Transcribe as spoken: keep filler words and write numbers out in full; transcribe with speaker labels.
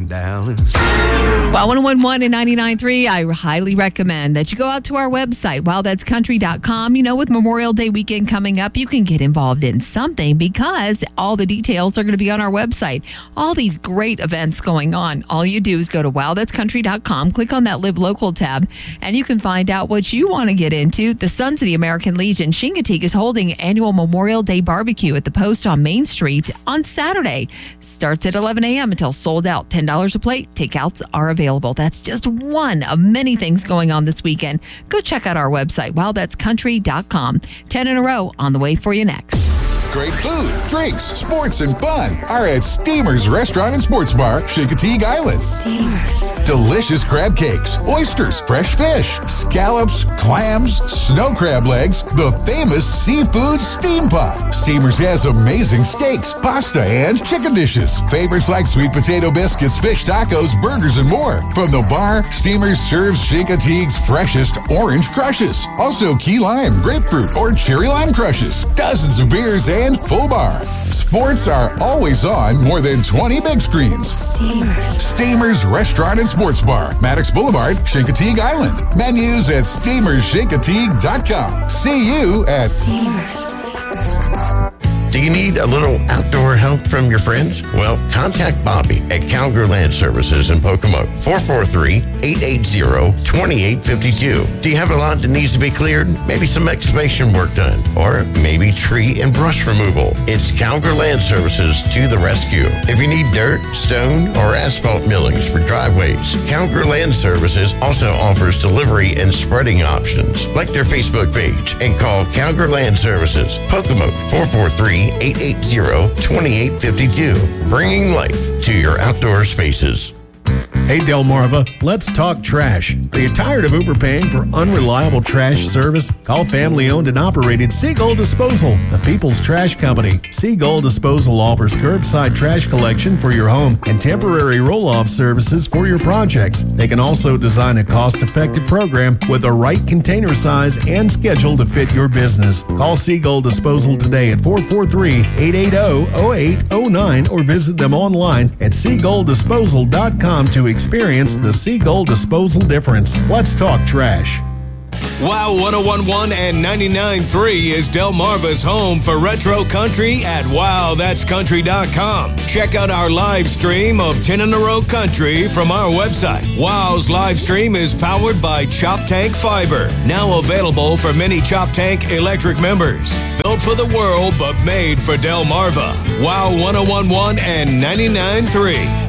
Speaker 1: Dallas.
Speaker 2: Well, one oh one point one and ninety-nine point three, I highly recommend that you go out to our website, wild that's country dot com. You know, with Memorial Day weekend coming up, you can get involved in something because all the details are going to be on our website. All these great events going on. All you do is go to wild that's country dot com, click on that Live Local tab, and you can find out what you want to get into. The Sons of the American Legion Chincoteague is holding annual Memorial Day barbecue at the Post on Main Street on Saturday. Starts at eleven a.m. until sold out. ten dollars a plate. Takeouts are available. That's just one of many things going on this weekend. Go check out our website, wild that's country dot com. ten in a row on the way for you next.
Speaker 3: Great food, drinks, sports, and fun are at Steamers Restaurant and Sports Bar, Chincoteague Island.
Speaker 2: Steamers.
Speaker 3: Delicious crab cakes, oysters, fresh fish, scallops, clams, snow crab legs, the famous seafood steam pot. Steamers has amazing steaks, pasta, and chicken dishes. Favorites like sweet potato biscuits, fish tacos, burgers, and more. From the bar, Steamers serves Chincoteague's freshest orange crushes. Also key lime, grapefruit, or cherry lime crushes. Dozens of beers and and full bar. Sports are always on more than twenty big screens.
Speaker 2: Steamers.
Speaker 3: Steamers Restaurant and Sports Bar, Maddox Boulevard, Chincoteague Island. Menus at steamers chincoteague dot com. See you at
Speaker 2: Steamers.
Speaker 4: Do you need a little outdoor help from your friends? Well, contact Bobby at Calgary Land Services in Pocomoke, four four three, eight eight zero, two eight five two. Do you have a lot that needs to be cleared? Maybe some excavation work done, or maybe tree and brush removal. It's Calgary Land Services to the rescue. If you need dirt, stone, or asphalt millings for driveways, Calgary Land Services also offers delivery and spreading options. Like their Facebook page and call Calgary Land Services, Pocomoke, four four three, eight eight zero, two eight five two, bringing life to your outdoor spaces.
Speaker 5: Hey Delmarva, let's talk trash. Are you tired of overpaying for unreliable trash service? Call family-owned and operated Seagull Disposal, the people's trash company. Seagull Disposal offers curbside trash collection for your home and temporary roll-off services for your projects. They can also design a cost-effective program with the right container size and schedule to fit your business. Call Seagull Disposal today at four four three, eight eight zero, zero eight zero nine or visit them online at seagull disposal dot com to experience the Seagull Disposal difference. Let's talk trash.
Speaker 6: Wow one oh one point one and ninety-nine point three is Delmarva's home for retro country at wow that's country dot com. Check out our live stream of ten in a row country from our website. Wow's live stream is powered by Chop Tank Fiber, now available for many Chop Tank electric members. Built for the world, but made for Delmarva. Wow one oh one point one and ninety-nine point three.